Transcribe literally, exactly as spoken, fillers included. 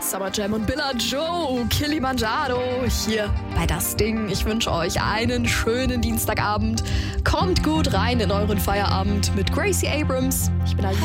Summer Jam und Billa Joe, Kilimanjaro, hier bei Das Ding. Ich wünsche euch einen schönen Dienstagabend. Kommt gut rein in euren Feierabend mit Gracie Abrams. Ich bin Alina.